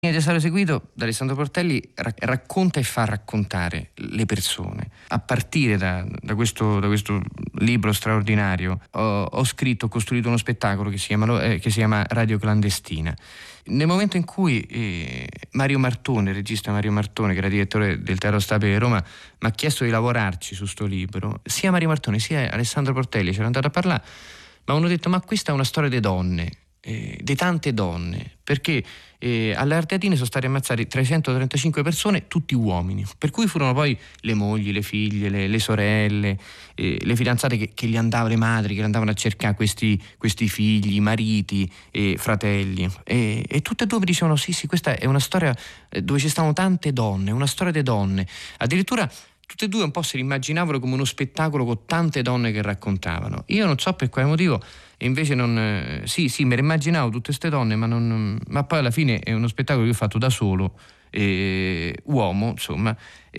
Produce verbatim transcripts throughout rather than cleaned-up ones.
È stato seguito da Alessandro Portelli, racconta e fa raccontare le persone. A partire da, da, questo, da questo libro straordinario ho, ho scritto, ho costruito uno spettacolo che si chiama, eh, che si chiama Radio Clandestina. Nel momento in cui eh, Mario Martone, il regista Mario Martone, che era direttore del Teatro Stabile di Roma, mi ha chiesto di lavorarci su sto libro, sia Mario Martone sia Alessandro Portelli c'erano andato a parlare, ma hanno detto: ma questa è una storia di donne, eh, di tante donne, perché eh, alle Ardeatine sono stati ammazzati trecentotrentacinque persone, tutti uomini, per cui furono poi le mogli, le figlie, le, le sorelle, eh, le fidanzate che, che gli andavano, le madri che andavano a cercare questi, questi figli, mariti, eh, fratelli, e, e tutte e due mi dicevano: sì sì, questa è una storia dove ci stanno tante donne, una storia di donne. Addirittura tutte e due un po' se l'immaginavano come uno spettacolo con tante donne che raccontavano. Io non so per quale motivo, e invece non eh, sì sì me le immaginavo tutte queste donne, ma non ma poi alla fine è uno spettacolo che ho fatto da solo, eh, uomo insomma,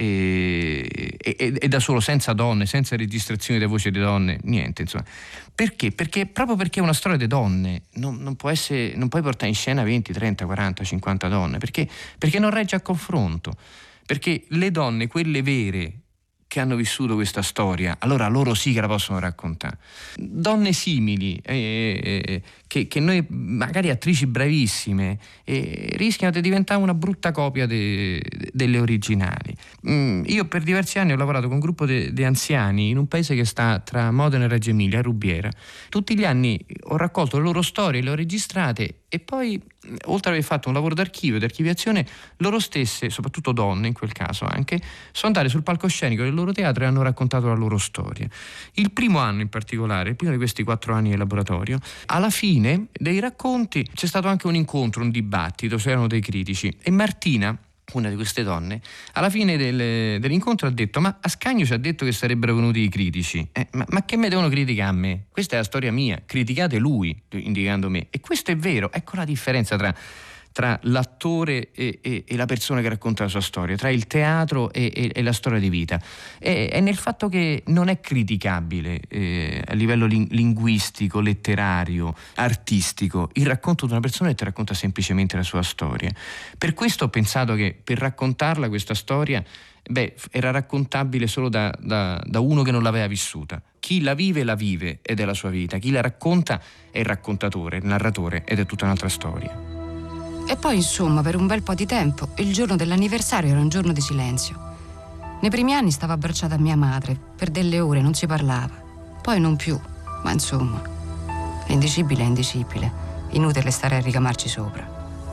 e, e, e da solo, senza donne, senza registrazioni di voci di donne, niente insomma. Perché? Perché proprio perché è una storia di donne non, non può essere, non puoi portare in scena venti, trenta, quaranta, cinquanta donne, perché perché non regge a confronto, perché le donne, quelle vere, che hanno vissuto questa storia, allora loro sì che la possono raccontare. Donne simili, eh, eh, che, che noi, magari attrici bravissime, eh, rischiano di diventare una brutta copia de, de, delle originali. Mm, io per diversi anni ho lavorato con un gruppo di anziani in un paese che sta tra Modena e Reggio Emilia, a Rubiera. Tutti gli anni ho raccolto le loro storie, le ho registrate, e poi, oltre ad aver fatto un lavoro d'archivio, di archiviazione, loro stesse, soprattutto donne in quel caso anche, sono andate sul palcoscenico del loro teatro e hanno raccontato la loro storia. Il primo anno in particolare, il primo di questi quattro anni di laboratorio, alla fine dei racconti c'è stato anche un incontro, un dibattito, c'erano dei critici, e Martina, una di queste donne, alla fine del, dell'incontro ha detto: ma Ascanio ci ha detto che sarebbero venuti i critici, eh, ma, ma che me devono criticare a me? Questa è la storia mia, criticate lui, indicando me. E questo è vero. Ecco la differenza tra tra l'attore e, e, e la persona che racconta la sua storia, tra il teatro e, e, e la storia di vita. È, è nel fatto che non è criticabile eh, a livello ling- linguistico, letterario, artistico, il racconto di una persona che ti racconta semplicemente la sua storia. Per questo ho pensato che per raccontarla questa storia, beh, era raccontabile solo da, da, da uno che non l'aveva vissuta. Chi la vive la vive ed è la sua vita, chi la racconta è il raccontatore, il narratore, ed è tutta un'altra storia. E poi, insomma, per un bel po' di tempo, il giorno dell'anniversario era un giorno di silenzio. Nei primi anni stavo abbracciata a mia madre, per delle ore non si parlava. Poi non più, ma insomma, è indicibile, è indicibile. Inutile stare a ricamarci sopra.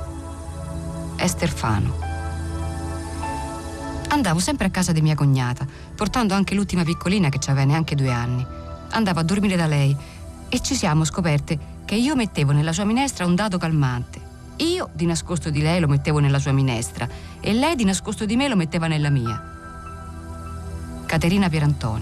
Ester Fano. Andavo sempre a casa di mia cognata, portando anche l'ultima piccolina che aveva neanche due anni. Andavo a dormire da lei e ci siamo scoperte che io mettevo nella sua minestra un dado calmante. Io di nascosto di lei lo mettevo nella sua minestra e lei di nascosto di me lo metteva nella mia. Caterina Pierantoni.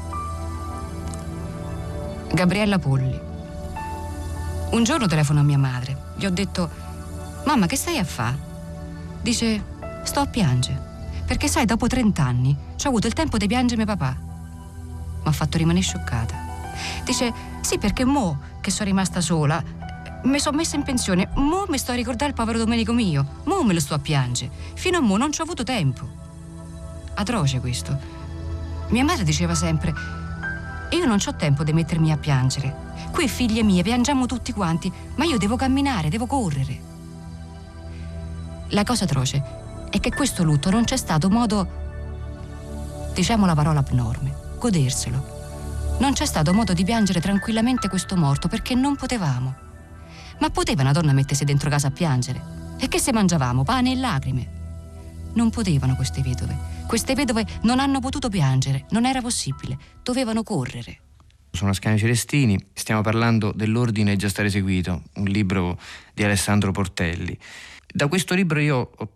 Gabriella Polli. Un giorno telefono a mia madre. Gli ho detto: mamma, che stai a fa? Dice: sto a piangere, perché sai, dopo trent'anni ci ho avuto il tempo di piangere mio papà. Mi ha fatto rimanere scioccata. Dice: sì, perché mo che sono rimasta sola mi sono messa in pensione, mo mi sto a ricordare il povero Domenico mio, mo me lo sto a piangere, fino a mo non ci ho avuto tempo. Atroce questo. Mia madre diceva sempre: io non c'ho tempo di mettermi a piangere, qui figlie mie piangiamo tutti quanti, ma io devo camminare, devo correre. La cosa atroce è che questo lutto non c'è stato modo, diciamo la parola abnorme, goderselo. Non c'è stato modo di piangere tranquillamente questo morto, perché non potevamo. Ma poteva una donna mettersi dentro casa a piangere? E che se mangiavamo? Pane e lacrime? Non potevano queste vedove. Queste vedove non hanno potuto piangere, non era possibile, dovevano correre. Sono Ascanio Celestini, stiamo parlando dell'Ordine è già stato eseguito, un libro di Alessandro Portelli. Da questo libro io ho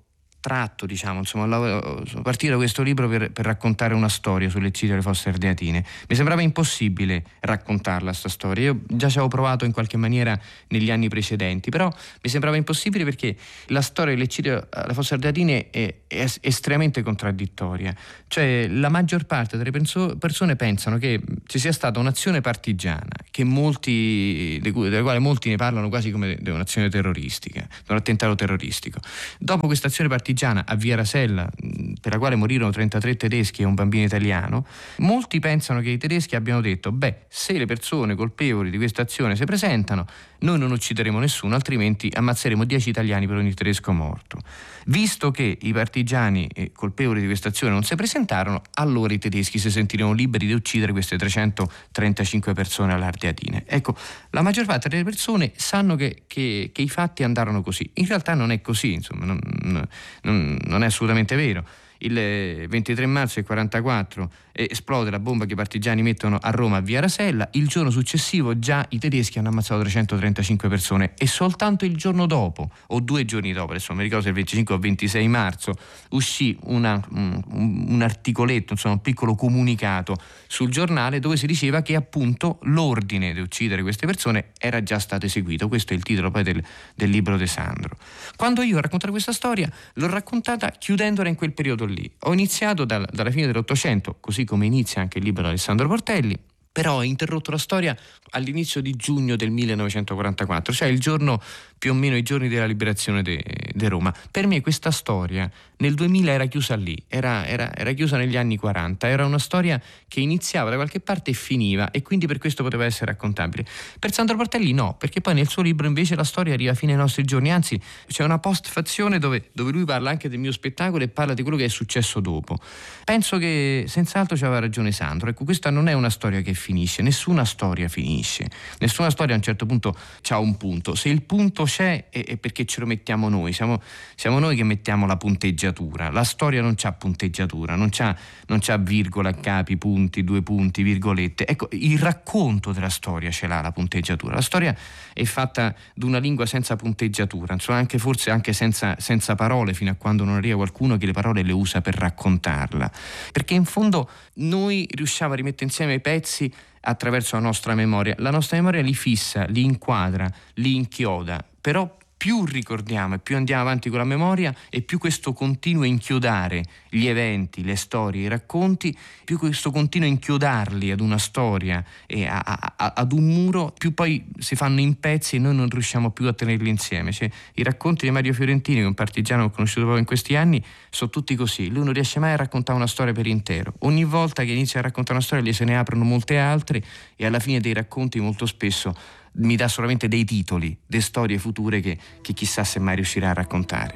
tratto, diciamo, insomma, sono partito da questo libro per, per raccontare una storia sull'eccidio delle Fosse Ardeatine. Mi sembrava impossibile raccontarla sta storia. Io già ci avevo provato in qualche maniera negli anni precedenti, però mi sembrava impossibile perché la storia dell'eccidio alle Fosse Ardeatine è, è estremamente contraddittoria. Cioè, la maggior parte delle perso- persone pensano che ci sia stata un'azione partigiana, che molti, delle quali molti ne parlano quasi come di un'azione terroristica, di un attentato terroristico. Dopo questa azione partigiana a Via Rasella, per la quale morirono trentatré tedeschi e un bambino italiano, molti pensano che i tedeschi abbiano detto: beh, se le persone colpevoli di questa azione si presentano, noi non uccideremo nessuno, altrimenti ammazzeremo dieci italiani per ogni tedesco morto. Visto che i partigiani colpevoli di questa azione non si presentarono, allora i tedeschi si sentirono liberi di uccidere queste trecentotrentacinque persone all'Ardeatine. Ecco, la maggior parte delle persone sanno che, che, che i fatti andarono così. In realtà non è così, insomma, non, non, non è assolutamente vero. Il ventitré marzo del quarantaquattro esplode la bomba che i partigiani mettono a Roma a Via Rasella. Il giorno successivo già i tedeschi hanno ammazzato trecentotrentacinque persone e soltanto il giorno dopo, o due giorni dopo, adesso non mi ricordo se il venticinque o ventisei marzo, uscì una, un, un articoletto, insomma un piccolo comunicato sul giornale dove si diceva che appunto l'ordine di uccidere queste persone era già stato eseguito. Questo è il titolo poi del, del libro di Sandro. Quando io ho raccontato questa storia, l'ho raccontata chiudendola in quel periodo lì. Ho iniziato dal, dalla fine dell'Ottocento, così come inizia anche il libro di Alessandro Portelli, però ho interrotto la storia all'inizio di giugno del millenovecentoquarantaquattro, cioè il giorno, più o meno i giorni della liberazione di Roma. Per me questa storia nel duemila era chiusa lì, era, era, era chiusa negli anni quaranta, era una storia che iniziava da qualche parte e finiva, e quindi per questo poteva essere raccontabile. Per Sandro Portelli no, perché poi nel suo libro invece la storia arriva fino ai nostri giorni, anzi c'è una postfazione dove, dove lui parla anche del mio spettacolo e parla di quello che è successo dopo. Penso che senz'altro c'aveva ragione Sandro. Ecco, questa non è una storia che finisce, nessuna storia finisce, nessuna storia a un certo punto c'ha un punto. Se il punto c'è è, è perché ce lo mettiamo noi, siamo, siamo noi che mettiamo la punteggiatura. La storia non c'ha punteggiatura, non c'ha, non c'ha virgola, capi, punti, due punti, virgolette. Ecco, il racconto della storia ce l'ha la punteggiatura. La storia è fatta di una lingua senza punteggiatura, insomma anche forse anche senza, senza parole, fino a quando non arriva qualcuno che le parole le usa per raccontarla, perché in fondo noi riusciamo a rimettere insieme i pezzi attraverso la nostra memoria. La nostra memoria li fissa, li inquadra, li inchioda, però più ricordiamo e più andiamo avanti con la memoria e più questo continua a inchiodare gli eventi, le storie, i racconti, più questo continua a inchiodarli ad una storia e a, a, ad un muro, più poi si fanno in pezzi e noi non riusciamo più a tenerli insieme. Cioè, i racconti di Mario Fiorentini, che è un partigiano che ho conosciuto proprio in questi anni, sono tutti così. Lui non riesce mai a raccontare una storia per intero. Ogni volta che inizia a raccontare una storia gli se ne aprono molte altre e alla fine dei racconti molto spesso mi dà solamente dei titoli, delle storie future che, che chissà se mai riuscirà a raccontare.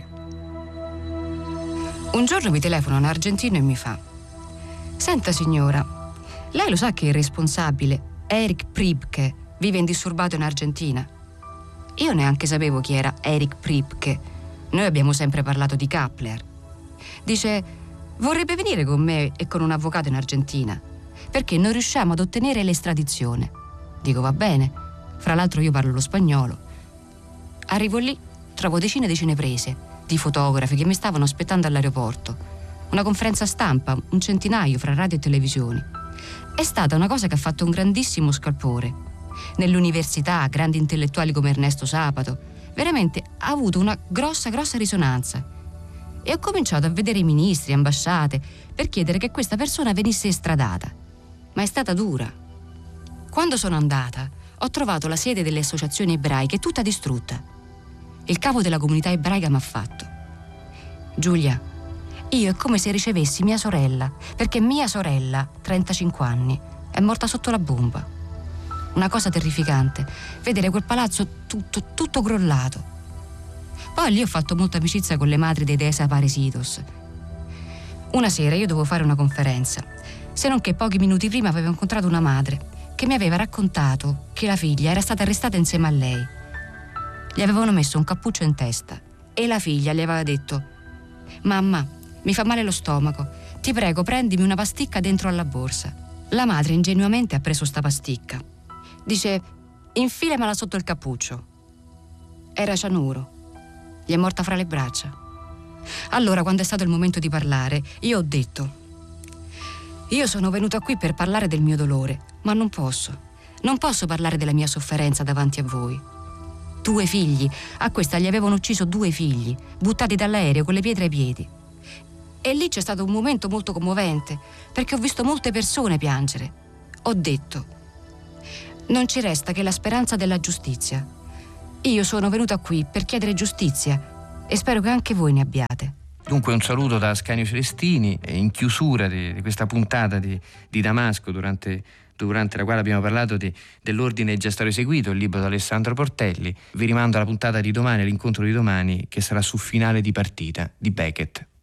Un giorno mi telefona un argentino e mi fa: senta signora, lei lo sa che il responsabile, Erich Priebke, vive indisturbato in Argentina? Io neanche sapevo chi era Erich Priebke. Noi abbiamo sempre parlato di Kappler. Dice: vorrebbe venire con me e con un avvocato in Argentina, perché non riusciamo ad ottenere l'estradizione. Dico: va bene. Fra l'altro io parlo lo spagnolo. Arrivo lì, trovo decine e decine prese di fotografi che mi stavano aspettando all'aeroporto. Una conferenza stampa, un centinaio fra radio e televisioni. È stata una cosa che ha fatto un grandissimo scalpore. Nell'università, grandi intellettuali come Ernesto Sabato. Veramente ha avuto una grossa, grossa risonanza. E ho cominciato a vedere i ministri, ambasciate, per chiedere che questa persona venisse estradata. Ma è stata dura. Quando sono andata, ho trovato la sede delle associazioni ebraiche tutta distrutta. Il capo della comunità ebraica mi ha fatto: Giulia, io è come se ricevessi mia sorella, perché mia sorella, trentacinque anni, è morta sotto la bomba. Una cosa terrificante, vedere quel palazzo tutto, tutto crollato. Poi lì ho fatto molta amicizia con le madri dei desaparecidos. Una sera io dovevo fare una conferenza, se non che pochi minuti prima avevo incontrato una madre che mi aveva raccontato che la figlia era stata arrestata insieme a lei. Gli avevano messo un cappuccio in testa e la figlia gli aveva detto: mamma, mi fa male lo stomaco, ti prego prendimi una pasticca dentro alla borsa. La madre ingenuamente ha preso sta pasticca. Dice: infilamela sotto il cappuccio. Era cianuro. Gli è morta fra le braccia. Allora, quando è stato il momento di parlare, io ho detto: io sono venuta qui per parlare del mio dolore, ma non posso. Non posso parlare della mia sofferenza davanti a voi. Due figli, a questa gli avevano ucciso due figli, buttati dall'aereo con le pietre ai piedi. E lì c'è stato un momento molto commovente, perché ho visto molte persone piangere. Ho detto: non ci resta che la speranza della giustizia. Io sono venuta qui per chiedere giustizia e spero che anche voi ne abbiate. Dunque un saluto da Ascanio Celestini, in chiusura di, di questa puntata di, di Damasco, durante, durante la quale abbiamo parlato di, dell'ordine già stato eseguito, il libro di Alessandro Portelli. Vi rimando alla puntata di domani, all'incontro di domani, che sarà su Finale di partita di Beckett.